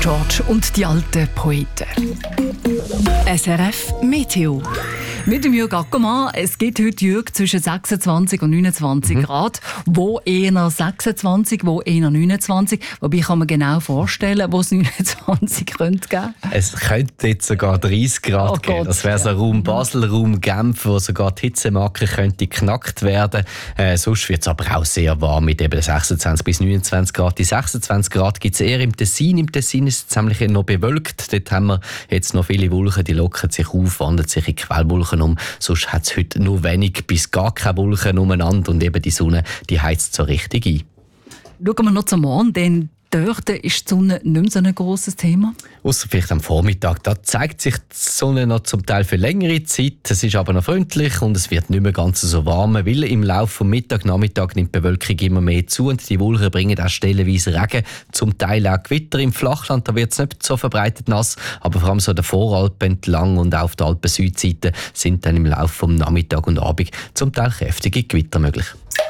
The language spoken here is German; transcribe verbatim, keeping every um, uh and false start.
George und die alten Poeten. S R F Meteo. Mit dem Jürg Ackermann. Es gibt heute, Jürg, zwischen sechsundzwanzig und neunundzwanzig mhm. Grad. Wo eher sechsundzwanzig, wo eher neunundzwanzig. Wobei kann man genau vorstellen, wo es neunundzwanzig könnte geben. Es könnte jetzt sogar dreißig Grad oh geben. Gott, das wäre so Raum Basel, Raum Genf, wo sogar die Hitzemarke könnte geknackt werden. Äh, sonst wird es aber auch sehr warm mit eben sechsundzwanzig bis neunundzwanzig Grad. Die sechsundzwanzig Grad gibt es eher im Tessin. Im Tessin ist es ziemlich noch bewölkt. Dort haben wir jetzt noch viele Wolken, die lockern sich auf, wandeln sich in Quellwolken um. Sonst hat es heute nur wenig bis gar keine Wolken umeinander und eben die Sonne, die heizt so richtig ein. Schauen wir noch zum Morgen, denn dort ist die Sonne nicht mehr so ein grosses Thema. Ausser vielleicht am Vormittag. Da zeigt sich die Sonne noch zum Teil für längere Zeit. Es ist aber noch freundlich und es wird nicht mehr ganz so warm, weil im Laufe des Mittag, Nachmittag nimmt die Bewölkung immer mehr zu und die Wolken bringen auch stellenweise Regen, zum Teil auch Gewitter im Flachland. Da wird es nicht so verbreitet nass, aber vor allem so der Voralpen entlang und auf der Alpen-Südseite sind dann im Laufe des Nachmittag und Abend zum Teil kräftige Gewitter möglich.